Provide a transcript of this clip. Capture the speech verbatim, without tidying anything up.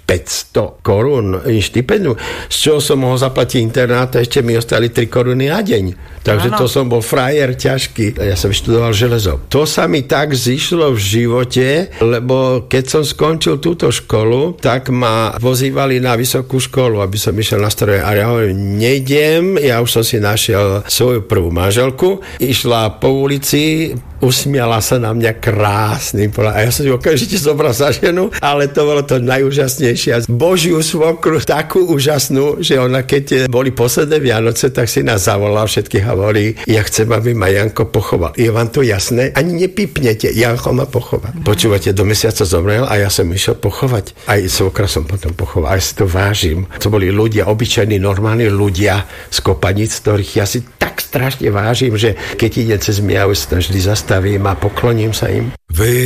päťsto korún štipendium, z čoho som mohol zaplatiť internát a ešte mi ostali tri koruny na deň. Takže ano. To som bol frajer ťažký. Ja som študoval železo. To sa mi tak zišlo v živote, lebo keď som skončil túto školu, tak ma vozívali na vysokú školu, aby som išiel na stroje. A ja hovorím, nejdem, ja už som si našiel svoju prvú manželku, išla po ulici, usmiala sa na mňa krásnym. A ja som si okamžite zobral za ženu, ale to bolo to najúžasnejšie. Božiu svokru, takú úžasnú, že ona, keď boli posledné Vianoce, tak si nás zavolal všetkých a hovorí, ja chcem, aby ma Janko pochoval. Je vám to jasné? Ani nepípnete, Janko ma pochoval. Počúvate, do mesiaca zomrel a ja som išiel pochovať. Aj svokra som potom pochoval, aj si to vážim. To boli ľudia, obyčajní, normálni ľudia z Kopanic, ktorých ja si tak strašne vážim, že keď idem cez Miaus, vždy zastavím a pokloním sa im.